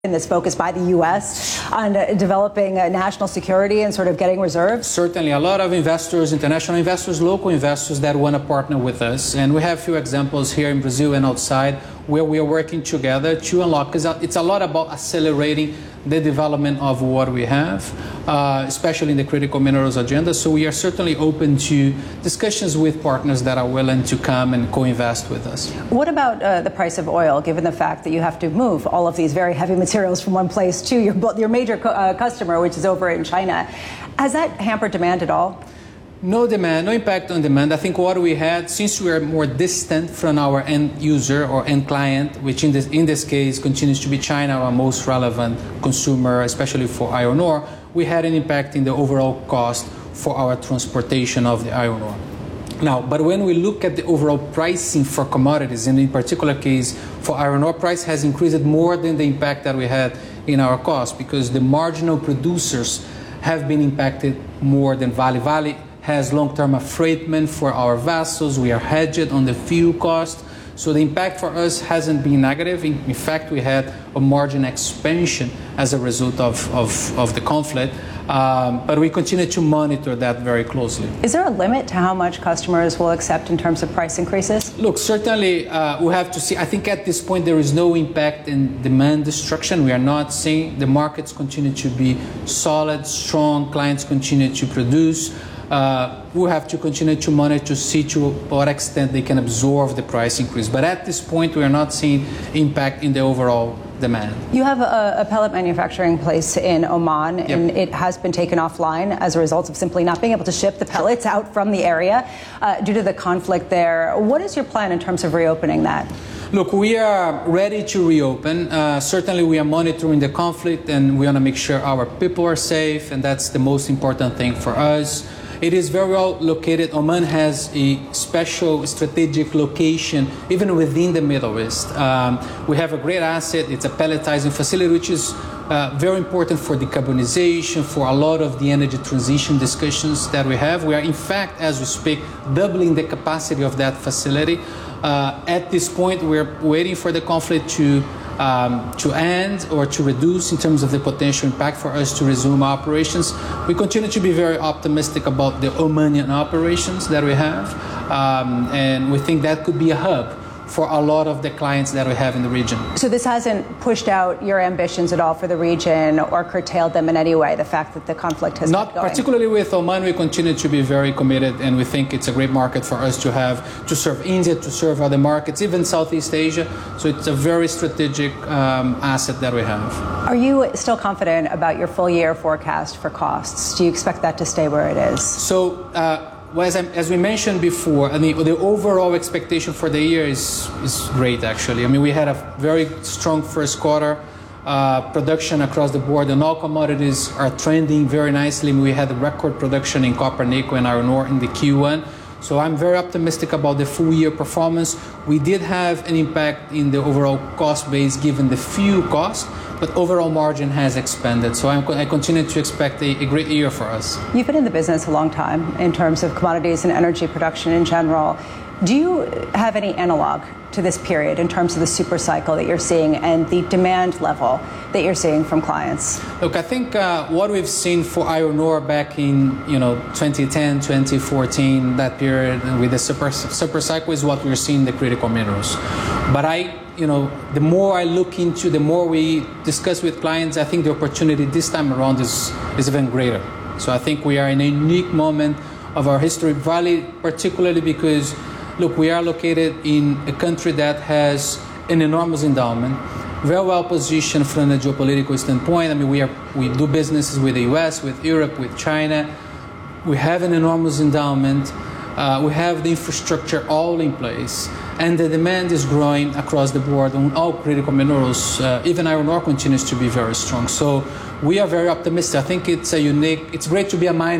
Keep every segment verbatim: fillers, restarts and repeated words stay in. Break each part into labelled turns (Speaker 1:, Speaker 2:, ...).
Speaker 1: This focus by the U S on uh, developing uh, national security and sort of getting reserves?
Speaker 2: Certainly, a lot of investors, international investors, local investors that want to partner with us. And we have a few examples here in Brazil and outside where we are working together to unlock, because it's a lot about accelerating the development of what we have, uh, especially in the critical minerals agenda. So we are certainly open to discussions with partners that are willing to come and co-invest with us.
Speaker 1: What about uh, the price of oil, given the fact that you have to move all of these very heavy materials from one place to your, your major co uh, customer, which is over in China? Has that hampered demand at all?
Speaker 2: No demand, no impact on demand. I think what we had, since we are more distant from our end user or end client, which in this, in this case continues to be China, our most relevant consumer, especially for iron ore, we had an impact in the overall cost for our transportation of the iron ore. Now, but when we look at the overall pricing for commodities, and in particular case for iron ore, price has increased more than the impact that we had in our cost, because the marginal producers have been impacted more than Vale. Vale has long-term affreightment for our vessels. We are hedged on the fuel cost. So the impact for us hasn't been negative. In, in fact, we had a margin expansion as a result of, of, of the conflict. Um, but we continue to monitor that very closely.
Speaker 1: Is there a limit to how much customers will accept in terms of price increases?
Speaker 2: Look, certainly uh, we have to see. I think at this point there is no impact in demand destruction. We are not seeing. The markets continue to be solid, strong. Clients continue to produce. Uh, we have to continue to monitor to see to what extent they can absorb the price increase. But at this point, we are not seeing impact in the overall demand.
Speaker 1: You have a, a pellet manufacturing place in Oman, yep. and it has been taken offline as a result of simply not being able to ship the pellets out from the area uh, due to the conflict there. What is your plan in terms of reopening that?
Speaker 2: Look, we are ready to reopen. Uh, certainly, we are monitoring the conflict, and we want to make sure our people are safe, and that's the most important thing for us. It is very well located. Oman has a special strategic location, even within the Middle East. Um, we have a great asset. It's a pelletizing facility, which is uh, very important for decarbonization, for a lot of the energy transition discussions that we have. We are, in fact, as we speak, doubling the capacity of that facility. Uh, at this point, we're waiting for the conflict to Um, to end or to reduce in terms of the potential impact for us to resume operations. We continue to be very optimistic about the Omanian operations that we have, um, and we think that could be a hub for a lot of the clients that we have in the region.
Speaker 1: So this hasn't pushed out your ambitions at all for the region or curtailed them in any way, the fact that the conflict has
Speaker 2: Not
Speaker 1: kept going?
Speaker 2: Particularly with Oman, we continue to be very committed, and we think it's a great market for us to have, to serve India, to serve other markets, even Southeast Asia. So it's a very strategic um, asset that we have.
Speaker 1: Are you still confident about your full year forecast for costs? Do you expect that to stay where it is?
Speaker 2: So, uh, Well, as, I, as we mentioned before, I mean, the overall expectation for the year is, is great, actually. I mean, we had a very strong first quarter. Uh, production across the board, and all commodities are trending very nicely. We had a record production in copper, nickel, and iron ore in the Q one. So I'm very optimistic about the full year performance. We did have an impact in the overall cost base given the fuel cost, but overall margin has expanded. So I'm, I continue to expect a, a great year for us.
Speaker 1: You've been in the business a long time in terms of commodities and energy production in general. Do you have any analog to this period in terms of the super cycle that you're seeing and the demand level that you're seeing from clients?
Speaker 2: Look, I think uh, what we've seen for iron ore back in, you know, twenty ten, twenty fourteen, that period with the super, super cycle is what we're seeing in the critical minerals. But I, you know, the more I look into, the more we discuss with clients, I think the opportunity this time around is, is even greater. So I think we are in a unique moment of our history, Vale particularly because look, we are located in a country that has an enormous endowment, very well positioned from a geopolitical standpoint. I mean, we are we do businesses with the U S, with Europe, with China. We have an enormous endowment. Uh, we have the infrastructure all in place, and the demand is growing across the board on all critical minerals. Uh, even iron ore continues to be very strong. So we are very optimistic. I think it's a unique. It's great to be a miner.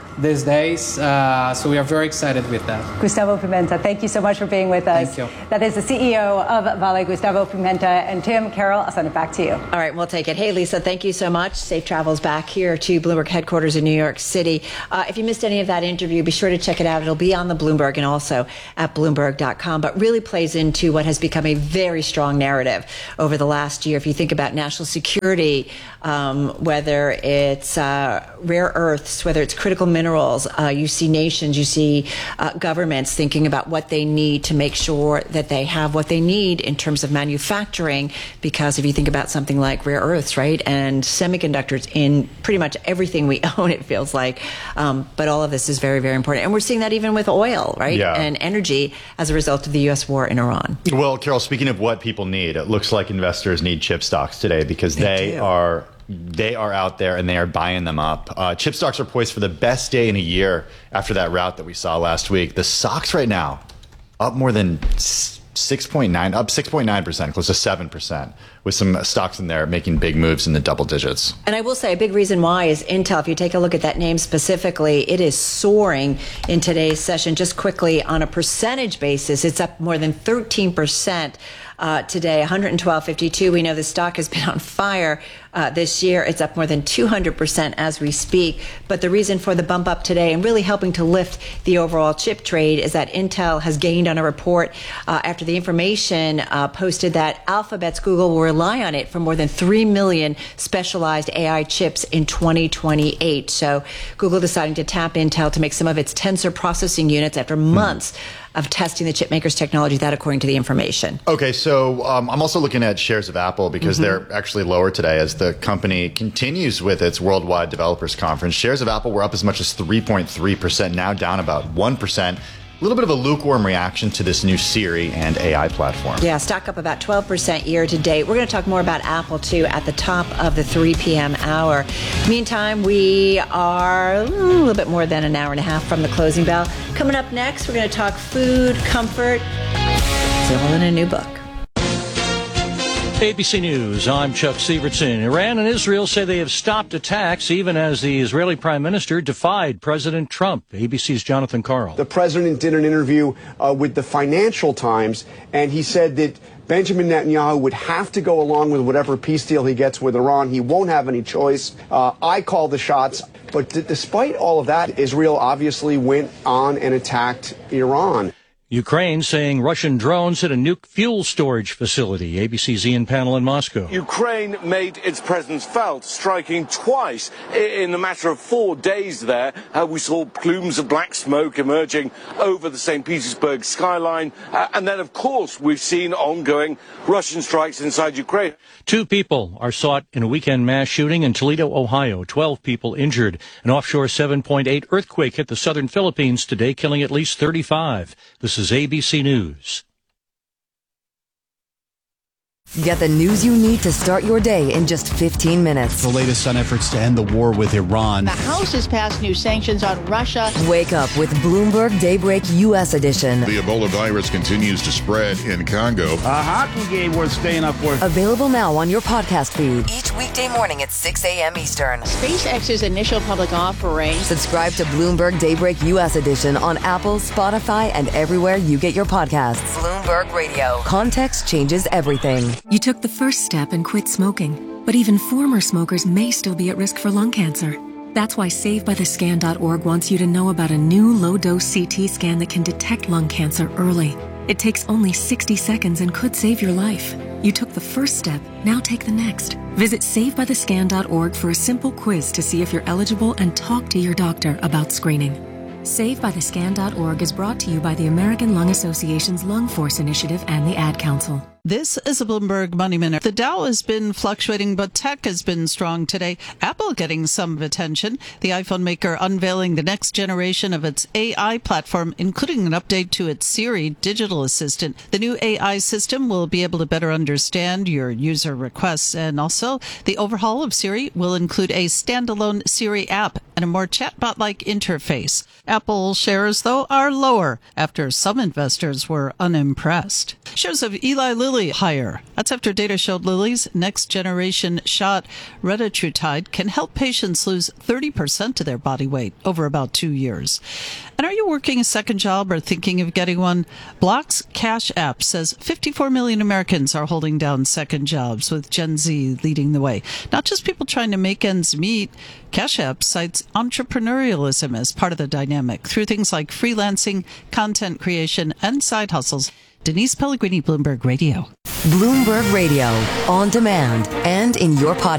Speaker 2: these days. Uh, so we are very excited with that.
Speaker 1: Gustavo Pimenta, thank you so much for being with us.
Speaker 2: Thank you.
Speaker 1: That is the C E O of Vale, Gustavo Pimenta. And Tim, Carol, I'll send it back to you.
Speaker 3: All right, we'll take it. Hey, Lisa, thank you so much. Safe travels back here to Bloomberg headquarters in New York City. Uh, if you missed any of that interview, be sure to check it out. It'll be on the Bloomberg and also at Bloomberg dot com, but really plays into what has become a very strong narrative over the last year. If you think about national security, um, whether it's uh, rare earths, whether it's critical minerals, uh, you see nations, you see uh, governments thinking about what they need to make sure that they have what they need in terms of manufacturing, because if you think about something like rare earths, right, and semiconductors in pretty much everything we own, it feels like, um, but all of this is very, very important. And we're seeing that even with oil, right,
Speaker 4: yeah.
Speaker 3: and energy as a result of the U S war in Iran.
Speaker 4: Well, Carol, speaking of what people need, it looks like investors need chip stocks today because they, they are they are out there and they are buying them up. Uh, chip stocks are poised for the best day in a year after that rout that we saw last week. The S O X right now up more than six point nine, up six point nine percent, close to seven percent, with some stocks in there making big moves in the double digits.
Speaker 3: And I will say a big reason why is Intel. If you take a look at that name specifically, it is soaring in today's session. Just quickly, on a percentage basis, it's up more than thirteen percent. Uh, today, one twelve fifty-two. We know the stock has been on fire uh, this year. It's up more than two hundred percent as we speak. But the reason for the bump up today and really helping to lift the overall chip trade is that Intel has gained on a report uh, after the information uh, posted that Alphabet's Google will rely on it for more than three million specialized A I chips in twenty twenty-eight. So Google deciding to tap Intel to make some of its tensor processing units after months mm. of testing the chipmaker's technology, that according to the information.
Speaker 4: Okay, so um, I'm also looking at shares of Apple because mm-hmm. they're actually lower today as the company continues with its Worldwide Developers Conference. Shares of Apple were up as much as three point three percent, now down about one percent. A little bit of a lukewarm reaction to this new Siri and A I platform.
Speaker 3: Yeah, stock up about twelve percent year to date. We're going to talk more about Apple, too, at the top of the three p.m. hour. Meantime, we are a little bit more than an hour and a half from the closing bell. Coming up next, we're going to talk food, comfort, still in a new book.
Speaker 5: A B C News, I'm Chuck Sievertson. Iran and Israel say they have stopped attacks even as the Israeli prime minister defied President Trump. A B C's Jonathan Karl.
Speaker 6: The president did an interview uh, with the Financial Times, and he said that Benjamin Netanyahu would have to go along with whatever peace deal he gets with Iran. He won't have any choice. Uh, I call the shots. But d- despite all of that, Israel obviously went on and attacked Iran.
Speaker 5: Ukraine saying Russian drones hit a nuke fuel storage facility. A B C's Ian Pannell in Moscow.
Speaker 7: Ukraine made its presence felt, striking twice in a matter of four days there. Uh, we saw plumes of black smoke emerging over the Saint Petersburg skyline. Uh, and then, of course, we've seen ongoing Russian strikes inside Ukraine.
Speaker 5: Two people are sought in a weekend mass shooting in Toledo, Ohio. Twelve people injured. An offshore seven point eight earthquake hit the southern Philippines today, killing at least thirty-five. This is A B C News.
Speaker 8: Get the news you need to start your day in just fifteen minutes.
Speaker 9: The latest on efforts to end the war with Iran.
Speaker 10: The House has passed new sanctions on Russia.
Speaker 8: Wake up with Bloomberg Daybreak U S edition.
Speaker 11: The Ebola virus continues to spread in Congo.
Speaker 12: A hockey game worth staying up for.
Speaker 8: Available now on your podcast feed. Each weekday morning at six a.m. Eastern.
Speaker 10: SpaceX's initial public offering.
Speaker 8: Subscribe to Bloomberg Daybreak U S edition on Apple, Spotify, and everywhere you get your podcasts. Bloomberg Radio. Context changes everything.
Speaker 13: You took the first step and quit smoking, but even former smokers may still be at risk for lung cancer. That's why Save By The Scan dot org wants you to know about a new low-dose C T scan that can detect lung cancer early. It takes only sixty seconds and could save your life. You took the first step, now take the next. Visit Save By The Scan dot org for a simple quiz to see if you're eligible and talk to your doctor about screening. Save By The Scan dot org is brought to you by the American Lung Association's Lung Force Initiative and the Ad Council.
Speaker 14: This is a Bloomberg Money Minute. The Dow has been fluctuating, but tech has been strong today. Apple getting some attention. The iPhone maker unveiling the next generation of its A I platform, including an update to its Siri digital assistant. The new A I system will be able to better understand your user requests, and also the overhaul of Siri will include a standalone Siri app and a more chatbot-like interface. Apple shares, though, are lower after some investors were unimpressed. Shares of Eli Lilly higher. That's after data showed Lilly's next-generation shot, retatrutide, can help patients lose thirty percent of their body weight over about two years. And are you working a second job or thinking of getting one? Block's Cash App says fifty-four million Americans are holding down second jobs, with Gen Z leading the way. Not just people trying to make ends meet. Cash App cites entrepreneurialism as part of the dynamic through things like freelancing, content creation, and side hustles. Denise Pellegrini, Bloomberg Radio.
Speaker 8: Bloomberg Radio, on demand and in your podcast.